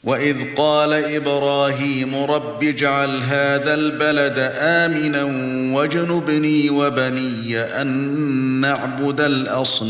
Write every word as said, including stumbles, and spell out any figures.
وَإِذْ قَالَ إِبْرَاهِيمُ رَبِّ اجْعَلْ هَذَا الْبَلَدَ آمِنًا وَاجْنُبْنِي وَبَنِيَّ أَن نَّعْبُدَ الْأَصْنَامَ